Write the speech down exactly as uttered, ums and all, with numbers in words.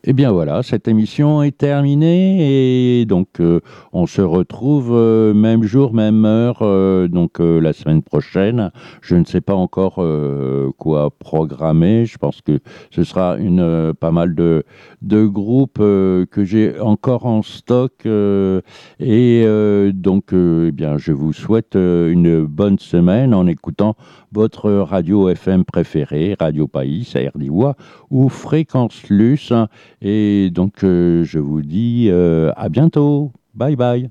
Eh bien voilà, cette émission est terminée et donc euh, on se retrouve euh, même jour, même heure, euh, donc euh, la semaine prochaine. Je ne sais pas encore euh, quoi programmer. Je pense que ce sera une euh, pas mal de, de groupes euh, que j'ai encore en stock euh, et euh, donc euh, eh bien je vous souhaite euh, une bonne semaine en écoutant votre radio F M préférée, Radio País, A R D I W A ou Fréquence Luce. Et donc, euh, je vous dis euh, à bientôt. Bye bye.